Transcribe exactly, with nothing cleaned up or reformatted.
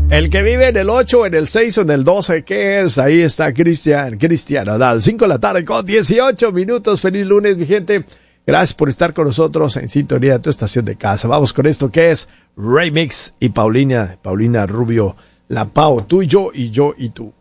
El que vive en el ocho, en el seis o en el doce, ¿qué es? Ahí está Cristian, Cristian Nodal. cinco de la tarde con dieciocho minutos. Feliz lunes, mi gente. Gracias por estar con nosotros en sintonía de tu estación de casa. Vamos con esto que es Remix y Paulina, Paulina Rubio, La Pau, tú y yo y yo y tú.